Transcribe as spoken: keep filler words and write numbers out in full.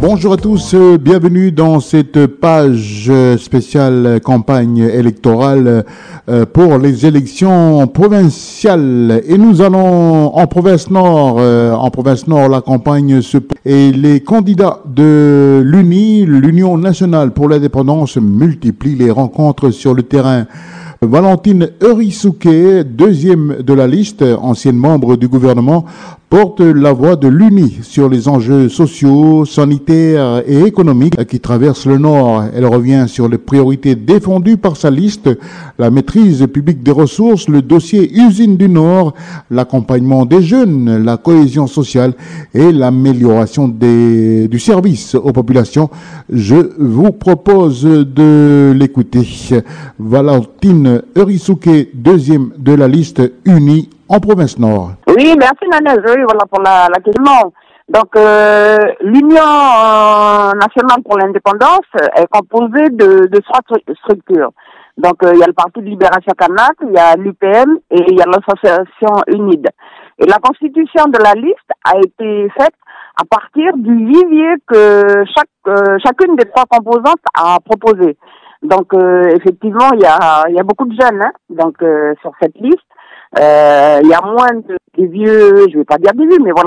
Bonjour à tous, euh, bienvenue dans cette page euh, spéciale campagne électorale euh, pour les élections provinciales. Et nous allons en province nord. Euh, en province nord, la campagne se et les candidats de l'Uni, l'Union nationale pour l'indépendance, multiplient les rencontres sur le terrain. Valentine Eurisouké, deuxième de la liste, ancienne membre du gouvernement, porte la voix de l'Uni sur les enjeux sociaux, sanitaires et économiques qui traversent le Nord. Elle revient sur les priorités défendues par sa liste, la maîtrise publique des ressources, le dossier usine du Nord, l'accompagnement des jeunes, la cohésion sociale et l'amélioration des, du service aux populations. Je vous propose de l'écouter. Valentine Eurisouké, deuxième de la liste Unie en province Nord. Oui, merci Nanès, oui, voilà pour la, la question. Donc, euh, l'Union euh, nationale pour l'indépendance est composée de, de trois structures. Donc, euh, il y a le Parti de libération Kanak, il y a l'U P M et il y a l'association U N I D. Et la constitution de la liste a été faite à partir du vivier que chaque euh, chacune des trois composantes a proposé. Donc, euh, effectivement, il y a, il y a beaucoup de jeunes hein, donc euh, sur cette liste. Euh, il y a moins de, des vieux, je vais pas dire des vieux, mais voilà.